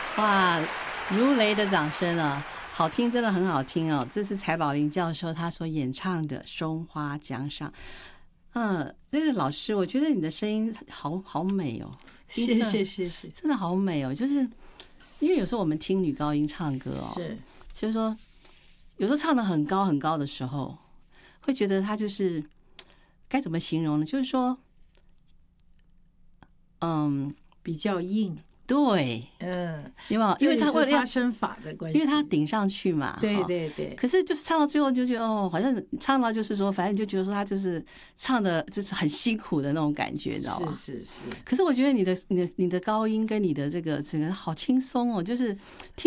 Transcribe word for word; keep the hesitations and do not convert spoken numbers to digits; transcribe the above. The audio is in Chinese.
哇，如雷的掌声啊！好听，真的很好听哦。这是柴宝林教授他所演唱的《松花江上》。嗯，那个老师，我觉得你的声音好好美哦， 谢谢谢谢， 真的好美哦。就是因为有时候我们听女高音唱歌哦， 是， 就是说有时候唱得很高很高的时候，会觉得她就是该怎么形容呢？就是说，嗯， 比较硬。 对， 嗯， 有没有？因为他为了发声法的关系， 因为他顶上去嘛。 对对对。 可是就是唱到最后就觉得哦，好像唱到就是说，反正就觉得说他就是唱的就是很辛苦的那种感觉，你知道吗？ 是是是。 可是我觉得你的你的你的高音跟你的这个整个好轻松哦，就是听。